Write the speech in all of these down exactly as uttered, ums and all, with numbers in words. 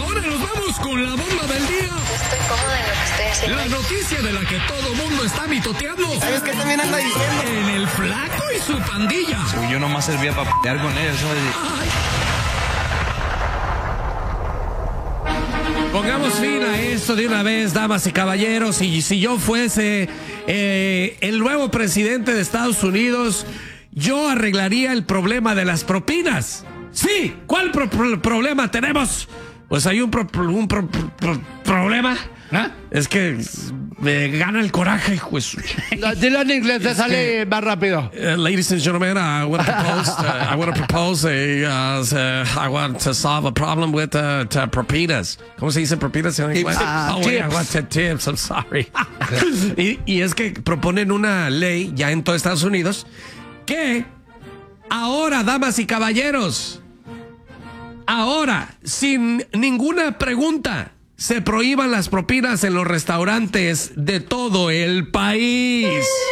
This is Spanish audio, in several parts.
ahora nos vamos con la bomba del día. Estoy cómoda en lo que estoy haciendo. La noticia de la que todo mundo está mitoteando. ¿Sabes qué también anda diciendo? En el Flaco y su pandilla. Yo nomás servía para pelear con él, ¿sabes? Pongamos fin a esto de una vez, damas y caballeros. Y si yo fuese eh, el nuevo presidente de Estados Unidos, yo arreglaría el problema de las propinas. Sí, ¿cuál pro pro problema tenemos? Pues hay un, pro un pro pro problema. ¿Ah? Es que me gana el coraje, hijo de su... No, dilo en inglés, te sale más rápido. Uh, ladies and gentlemen, I want to propose, uh, I want to propose a, uh, uh, I want to solve a problem with uh, to propinas. ¿Cómo se dice propinas en inglés? Uh, oh, tips. wait, I want to tips, I'm sorry. y, y es que proponen una ley ya en todo Estados Unidos que ahora, damas y caballeros, ahora, sin ninguna pregunta, se prohíban las propinas en los restaurantes de todo el país.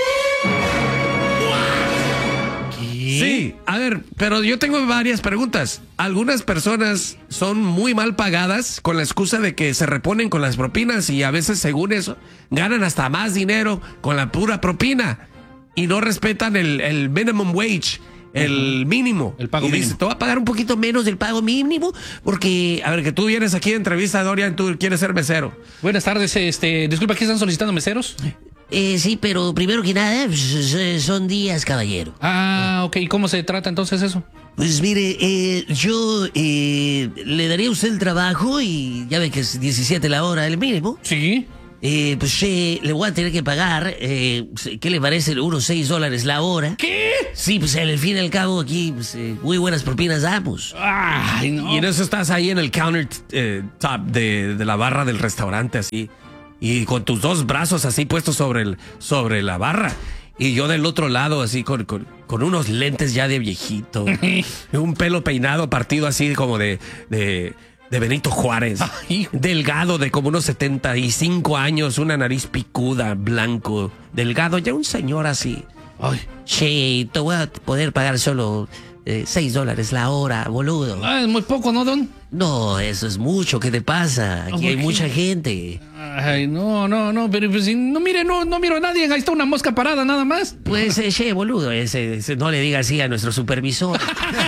¿Qué? Sí, a ver, pero yo tengo varias preguntas. Algunas personas son muy mal pagadas con la excusa de que se reponen con las propinas y a veces, según eso, ganan hasta más dinero con la pura propina y no respetan el, el minimum wage. El mínimo. El pago y dice, mínimo. te voy a pagar un poquito menos del pago mínimo porque, a ver, que tú vienes aquí de entrevista, Dorian, tú quieres ser mesero. Buenas tardes, este, disculpa, ¿aquí están solicitando meseros? Eh, sí, pero primero que nada, pues, son días, caballero. Ah, ok, ¿y cómo se trata entonces eso? Pues mire, eh, yo eh, le daría a usted el trabajo y ya ve que es diecisiete la hora el mínimo. Sí. Eh, pues eh, le voy a tener que pagar, eh, ¿qué le parece? Unos seis dólares la hora. ¿Qué? Sí, pues al fin y al cabo aquí pues, eh, muy buenas propinas damos. Ay, no. Y en eso estás ahí en el counter eh, top de, de la barra del restaurante así. Y con tus dos brazos así puestos sobre, el, sobre la barra. Y yo del otro lado así con, con, con unos lentes ya de viejito. Un pelo peinado partido así como de... de De Benito Juárez. Ay, delgado de como unos setenta y cinco años, una nariz picuda, blanco, delgado, ya un señor así. Ay. Che, te voy a poder pagar solo eh, seis dólares la hora, boludo. Ah, es muy poco, ¿no, don? No, eso es mucho. ¿Qué te pasa? Aquí hay ¿por qué? mucha gente. Ay, no, no, no, pero pues, si no mire, no, no miro a nadie, ahí está una mosca parada nada más. Pues, eh, che, boludo, ese, ese, no le diga así a nuestro supervisor.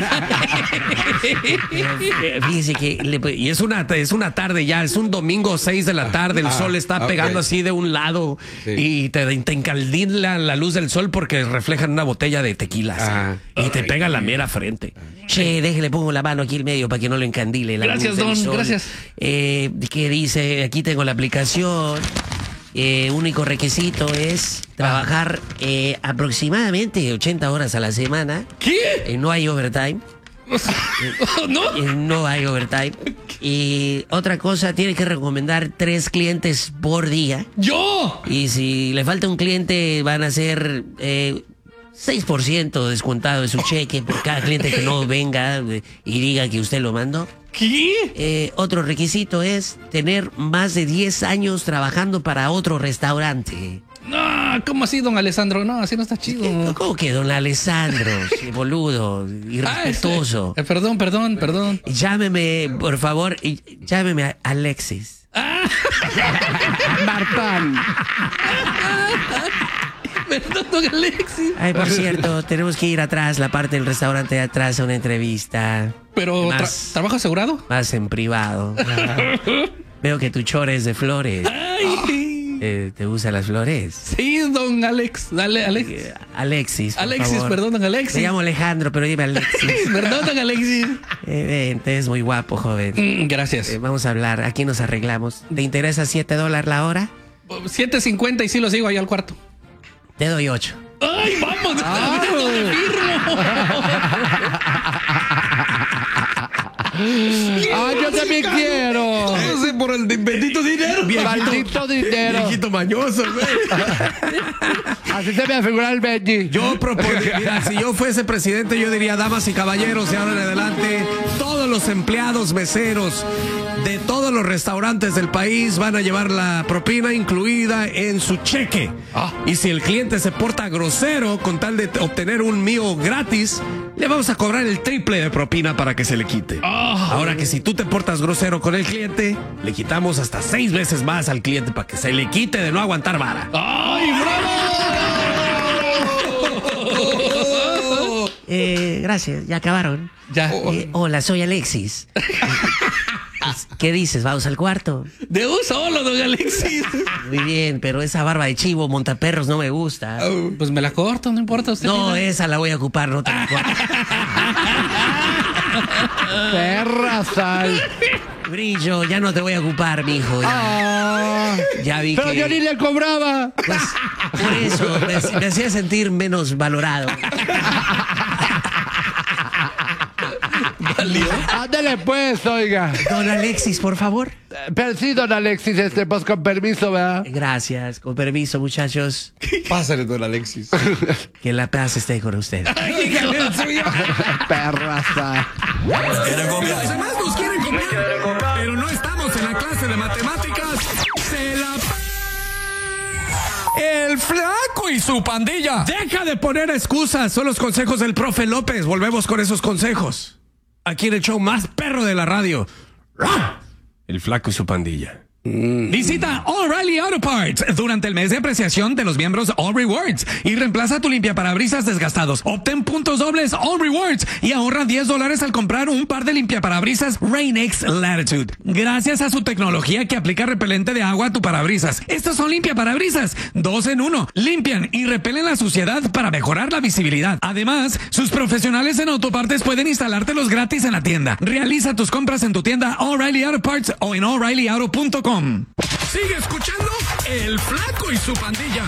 Eh, Fíjese que le- y es una es una tarde ya, es un domingo seis de la tarde, el Ah, sol está ok. pegando así de un lado Sí. y te, te encandila la luz del sol porque reflejan una botella de tequila así, Ah. y te pega en la mera frente. Che, déjele, pongo la mano aquí en medio para que no lo encandile. La Gracias, luz del don, sol. gracias. Eh, ¿qué dice? Aquí tengo la aplicación. Eh, único requisito es trabajar eh, aproximadamente ochenta horas a la semana. ¿Qué? Eh, no hay overtime. ¿No? Eh, no hay overtime. Y otra cosa, tiene que recomendar tres clientes por día. ¡Yo! Y si le falta un cliente, van a ser eh, seis por ciento descontado de su cheque por cada cliente que no venga eh, y diga que usted lo mandó. ¿Qué? Eh, otro requisito es tener más de diez años trabajando para otro restaurante. No, ¿cómo así, don Alessandro? No, así no está chido. ¿Cómo que don Alessandro? Sí, boludo, Ah, irrespetuoso. este, eh, perdón, perdón, perdón. Llámeme, por favor, y llámeme a Alexis. Martán. Perdón, don Alexis. Ay, por cierto, tenemos que ir atrás, la parte del restaurante de atrás, a una entrevista. Pero, tra- Más. ¿trabajo asegurado? Más en privado. Veo que tu chore es de flores. Eh, ¿Te gustan las flores? Sí, don Alex. Dale, Alex. Eh, Alexis, por Alexis, favor. perdón, don Alexis. Me llamo Alejandro, pero dime Alexis. Perdón, don Alexis. Eh, ven, te ves muy guapo, joven. Mm, gracias. Eh, vamos a hablar, aquí nos arreglamos. ¿Te interesa siete dólares la hora? siete cincuenta y sí lo sigo ahí al cuarto. Te doy ocho. ¡Ay, vamos! ¿Dónde firmo? ¡Ah, yo también quiero! No sé, por el bendito dinero. ¡Maldito dinero! Viejito mañoso, güey. Así se me afigura el Benji. Yo propondría, mira, si yo fuese presidente, yo diría, damas y caballeros, de ahora en adelante, todos todos los empleados meseros de todos los restaurantes del país van a llevar la propina incluida en su cheque. Ah. Y si el cliente se porta grosero con tal de obtener un mío gratis, le vamos a cobrar el triple de propina para que se le quite. Ah. Ahora que si tú te portas grosero con el cliente, le quitamos hasta seis veces más al cliente para que se le quite de no aguantar vara. ¡Ay, bravo! Eh, gracias, ya acabaron. Ya. Eh, hola, soy Alexis. ¿Qué dices? ¿Vamos al cuarto? De un solo, don Alexis. Muy bien, pero esa barba de chivo montaperros no me gusta. Pues me la corto, no importa usted. No, mira. esa la voy a ocupar, no te la corto. Perra sal. Brillo, ya no te voy a ocupar, mijo. Ya, Ah, ya vi pero que... yo ni le cobraba. Pues, por eso, me, me hacía sentir menos valorado. Ándale pues, oiga. Don Alexis, por favor. Eh, Pero sí, don Alexis, este, pues con permiso, ¿verdad? Gracias, con permiso, muchachos. Pásale, don Alexis. Que la paz esté con ustedes. Perra sal. Los demás nos quieren copiar, pero no estamos en la clase de matemáticas. Se la pa- El flaco y su pandilla. Deja de poner excusas, son los consejos del profe López. Volvemos con esos consejos. Aquí en el show más perro de la radio. El flaco y su pandilla. Visita O'Reilly Auto Parts durante el mes de apreciación de los miembros All Rewards y reemplaza tu limpiaparabrisas desgastados. Obtén puntos dobles All Rewards y ahorra diez dólares al comprar un par de limpiaparabrisas Rain-X Latitude. Gracias a su tecnología que aplica repelente de agua a tu parabrisas. Estos son limpiaparabrisas, dos en uno. Limpian y repelen la suciedad para mejorar la visibilidad. Además, sus profesionales en autopartes pueden instalártelos gratis en la tienda. Realiza tus compras en tu tienda O'Reilly Auto Parts o en O'Reilly Auto punto com. Sigue escuchando El flaco y su pandilla.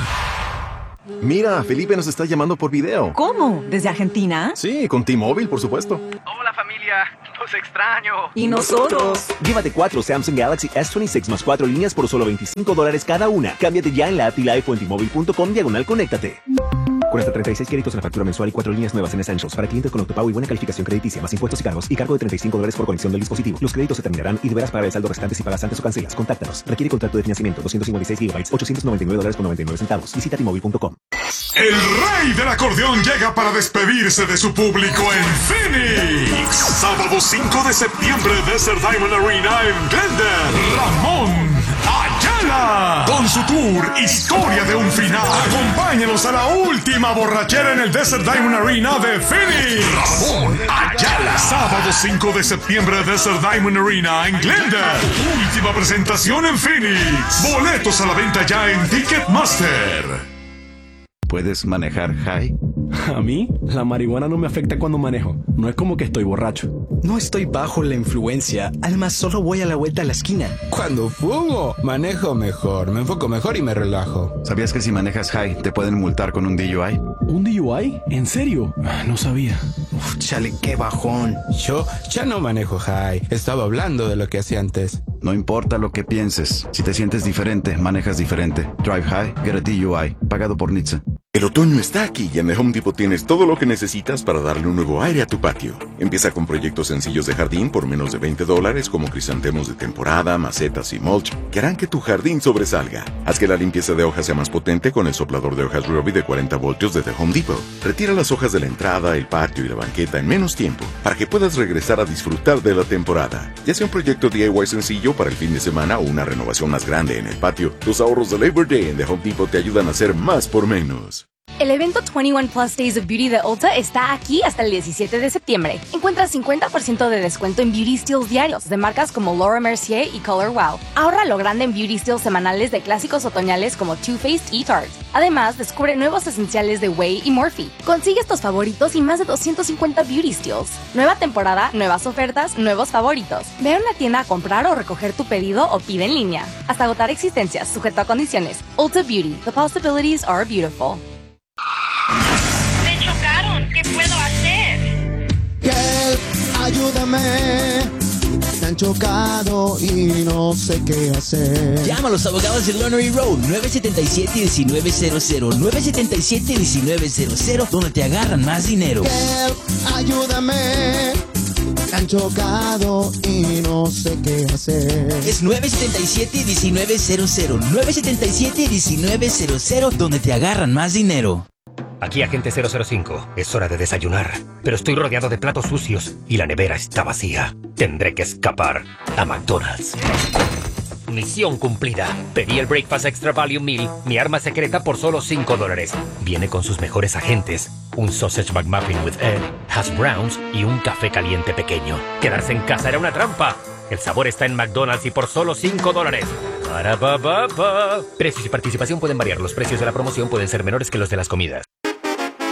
Mira, Felipe nos está llamando por video. ¿Cómo? ¿Desde Argentina? Sí, con T-Mobile, por supuesto. Hola familia, los extraño. ¿Y nosotros? Llévate cuatro Samsung Galaxy S veintiséis más cuatro líneas por solo veinticinco dólares cada una. Cámbiate ya en la app T-Life o en T-Mobile punto com diagonal conéctate. Con hasta treinta y seis créditos en la factura mensual y cuatro líneas nuevas en Essentials para clientes con autopago y buena calificación crediticia, más impuestos y cargos y cargo de treinta y cinco dólares por conexión del dispositivo. Los créditos se terminarán y deberás pagar el saldo restante si pagas antes o cancelas. Contáctanos. Requiere contrato de financiamiento doscientos cincuenta y seis gigabytes, ochocientos noventa y nueve dólares con noventa y nueve centavos. Visita T Mobile punto com. El rey del acordeón llega para despedirse de su público en Phoenix. Sábado cinco de septiembre, Desert Diamond Arena en Glendale. Ramón Ayala. Con su tour Historia de un Final. Acompáñenos a la última borrachera en el Desert Diamond Arena de Phoenix. Ramón Ayala. Sábado cinco de septiembre, Desert Diamond Arena en Glendale. Última presentación en Phoenix. Boletos a la venta ya en Ticketmaster. ¿Puedes manejar high? A mí, la marihuana no me afecta cuando manejo. No es como que estoy borracho. No estoy bajo la influencia. Además, solo voy a la vuelta a la esquina. Cuando fumo, manejo mejor, me enfoco mejor y me relajo. ¿Sabías que si manejas high te pueden multar con un D U I? ¿Un D U I? ¿En serio? No sabía. Uf, chale, qué bajón. Yo ya no manejo high. Estaba hablando de lo que hacía antes. No importa lo que pienses. Si te sientes diferente, manejas diferente. Drive high, get a D U I. Pagado por N H T S A. El otoño está aquí y en The Home Depot tienes todo lo que necesitas para darle un nuevo aire a tu patio. Empieza con proyectos sencillos de jardín por menos de veinte dólares como crisantemos de temporada, macetas y mulch que harán que tu jardín sobresalga. Haz que la limpieza de hojas sea más potente con el soplador de hojas Ryobi de cuarenta voltios de The Home Depot. Retira las hojas de la entrada, el patio y la banqueta en menos tiempo para que puedas regresar a disfrutar de la temporada. Ya sea un proyecto D I Y sencillo para el fin de semana o una renovación más grande en el patio, los ahorros de Labor Day en The Home Depot te ayudan a hacer más por menos. El evento veintiuno Plus Days of Beauty de Ulta está aquí hasta el diecisiete de septiembre. Encuentra cincuenta por ciento de descuento en Beauty Steals diarios de marcas como Laura Mercier y Color Wow. Ahorra lo grande en Beauty Steals semanales de clásicos otoñales como Too Faced y Tarte. Además, descubre nuevos esenciales de Way y Morphe. Consigue estos favoritos y más de doscientos cincuenta Beauty Steals. Nueva temporada, nuevas ofertas, nuevos favoritos. Ve a una tienda a comprar o recoger tu pedido o pide en línea. Hasta agotar existencias, sujeto a condiciones. Ulta Beauty. The possibilities are beautiful. Me chocaron, ¿qué puedo hacer? Help, ayúdame. Me han chocado y no sé qué hacer. Llama a los abogados de Lernery Road nueve siete siete, uno nueve cero cero nueve siete siete, uno nueve cero cero donde te agarran más dinero. Help, ayúdame. tan chocado y no sé qué hacer. Es nueve siete siete, uno nueve cero cero. nueve siete siete, uno nueve cero cero, donde te agarran más dinero. Aquí Agente cero cero cinco. Es hora de desayunar, pero estoy rodeado de platos sucios y la nevera está vacía. Tendré que escapar a McDonald's. Misión cumplida. Pedí el Breakfast Extra Value Meal, mi arma secreta, por solo cinco dólares. Viene con sus mejores agentes, un Sausage McMuffin with Egg, hash browns y un café caliente pequeño. Quedarse en casa era una trampa. El sabor está en McDonald's y por solo cinco dólares. Para, pa, pa, pa. Precios y participación pueden variar. Los precios de la promoción pueden ser menores que los de las comidas.